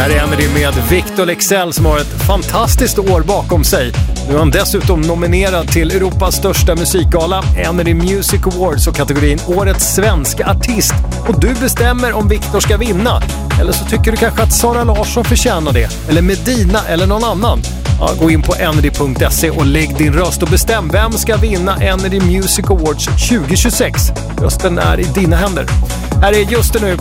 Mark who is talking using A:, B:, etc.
A: Där är Energy med Victor Leksell som har ett fantastiskt år bakom sig. Nu är han dessutom nominerad till Europas största musikgala, Energy Music Awards, och kategorin Årets svenska artist. Och du bestämmer om Victor ska vinna. Eller så tycker du kanske att Sara Larsson förtjänar det. Eller Medina eller någon annan. Ja, gå in på energy.se och lägg din röst och bestäm vem ska vinna Energy Music Awards 2026. Rösten är i dina händer. Här är just nu